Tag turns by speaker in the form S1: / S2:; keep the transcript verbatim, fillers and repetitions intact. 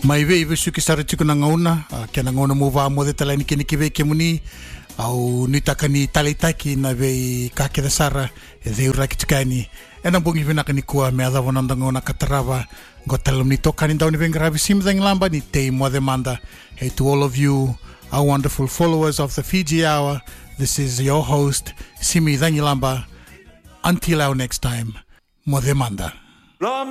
S1: Mai vei visu ki sara tuku na ngauna, kia na ngauna mo wā mo de talai ni kini ki vei ke muni, au nitaka ni taleitaki na vei kake da sara, e vei ura ki tukani, e na bungi vinaka ni kua me adha wananda ngauna katarawa, go talam ni toka ni dau ni vengravi simdang lamba ni te mo de manda. Hey, to all of you, our wonderful followers of the Fiji Hour, this is your host, Simi Dangilamba. Until our next time, mo de manda.